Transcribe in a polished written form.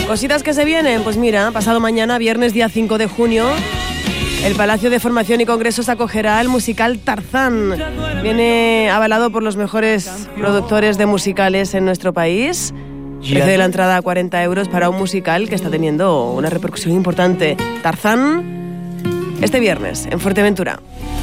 Cositas que se vienen, pues mira, pasado mañana, viernes día 5 de junio, el Palacio de Formación y Congresos acogerá el musical Tarzán. Viene avalado por los mejores productores de musicales en nuestro país. Precio de la entrada a 40 euros para un musical que está teniendo una repercusión importante. Tarzán, este viernes, en Fuerteventura.